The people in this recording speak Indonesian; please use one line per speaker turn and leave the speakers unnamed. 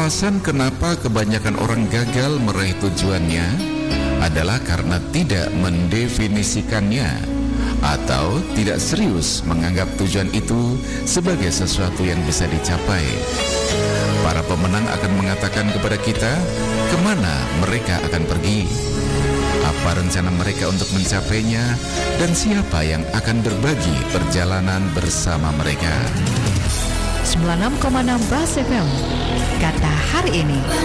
Alasan kenapa kebanyakan orang gagal meraih tujuannya adalah karena tidak mendefinisikannya atau tidak serius menganggap tujuan itu sebagai sesuatu yang bisa dicapai. Para pemenang akan mengatakan kepada kita kemana mereka akan pergi, apa rencana mereka untuk mencapainya, dan siapa yang akan berbagi perjalanan bersama mereka.
96,6 Bas FM, kata hari ini.